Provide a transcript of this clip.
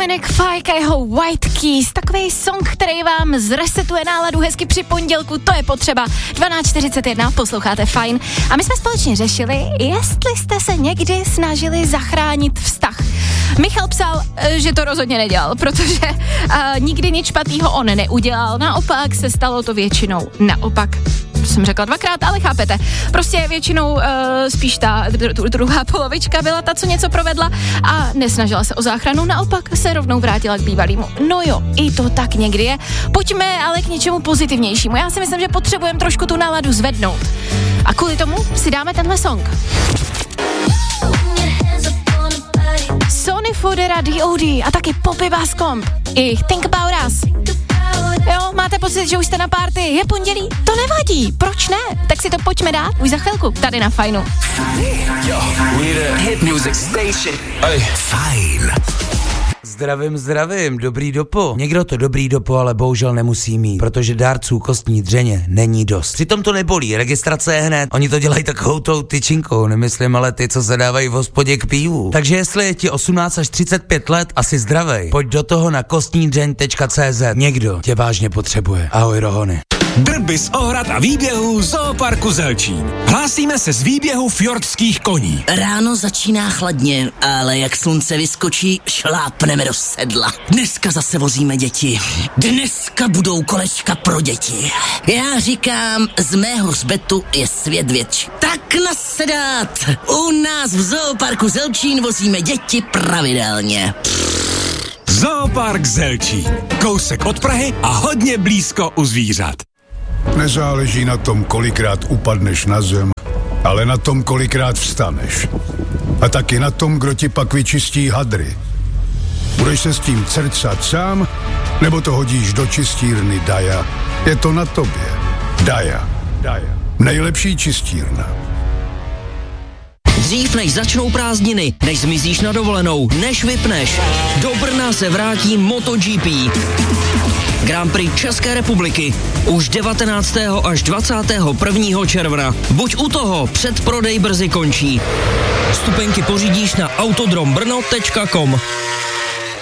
Dominic Fike a jeho White Keys, takový song, který vám zresetuje náladu hezky při pondělku, to je potřeba. 12:41, posloucháte Fajn. A my jsme společně řešili, jestli jste se někdy snažili zachránit vztah. Michal psal, že to rozhodně nedělal, protože nikdy nic špatného on neudělal, naopak se stalo to většinou naopak. To jsem řekla dvakrát, ale chápete. Prostě většinou spíš ta druhá polovička byla ta, co něco provedla a nesnažila se o záchranu, naopak se rovnou vrátila k bývalýmu. No jo, i to tak někdy je. Pojďme ale k něčemu pozitivnějšímu. Já si myslím, že potřebujeme trošku tu náladu zvednout. A kvůli tomu si dáme tenhle song. Sony Fodera D.O.D. a taky Poppy Bascomb. I Think About Us. Jo, máte pocit, že už jste na party, je pondělí? To nevadí, proč ne? Tak si to pojďme dát už za chvilku, tady na Fajnu. Hit music station. Fajn. Zdravím, dobrý dopo. Někdo to dobrý dopo, ale bohužel nemusí mít, protože dárců kostní dřeně není dost. Přitom to nebolí, registrace je hned, oni to dělají takovou tou tyčinkou, nemyslím ale ty, co se dávají v hospodě k pivu. Takže jestli je ti 18 až 35 let, asi zdravej, pojď do toho na kostnídřeň.cz. Někdo tě vážně potřebuje. Ahoj Rohony. Drby z ohrad a výběhů Zooparku Zelčín. Hlásíme se z výběhu fjordských koní. Ráno začíná chladně, ale jak slunce vyskočí, šlápneme do sedla. Dneska zase vozíme děti. Dneska budou kolečka pro děti. Já říkám, z mého hřbetu je svět větší. Tak nasedat! U nás v Zooparku Zelčín vozíme děti pravidelně. Zoopark Zelčín. Kousek od Prahy a hodně blízko u zvířat. Nezáleží na tom, kolikrát upadneš na zem, ale na tom, kolikrát vstaneš. A taky na tom, kdo ti pak vyčistí hadry. Budeš se s tím crcat sám, nebo to hodíš do čistírny Daja? Je to na tobě. Daja. Nejlepší čistírna. Dřív než začnou prázdniny, než zmizíš na dovolenou, než vypneš, do Brna se vrátí MotoGP. Grand Prix České republiky už 19. až 21. června. Buď u toho, předprodej brzy končí. Vstupenky pořídíš na autodrombrno.com.